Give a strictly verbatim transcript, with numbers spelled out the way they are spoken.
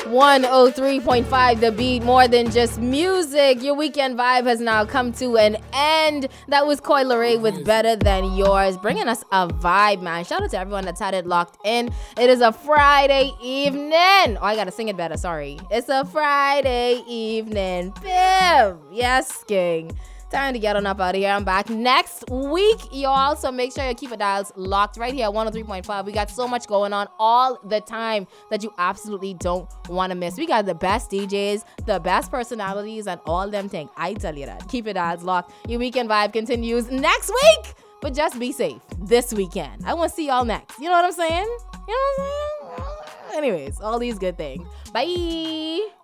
one oh three point five The Beat, more than just music. Your weekend vibe has now come to an end. That was Coi Leray with Better Than Yours, bringing us a vibe, man. Shout out to everyone that's had it locked in. It is a Friday evening. Oh, I gotta sing it better, sorry. It's a Friday evening. Bim! Yes, King. Time to get on up out of here. I'm back next week, y'all. So make sure you keep your dials locked right here at one oh three point five. We got so much going on all the time that you absolutely don't want to miss. We got the best D Js, the best personalities, and all them things. I tell you that. Keep your dials locked. Your weekend vibe continues next week. But just be safe this weekend. I want to see y'all next. You know what I'm saying? You know what I'm saying? Anyways, all these good things. Bye.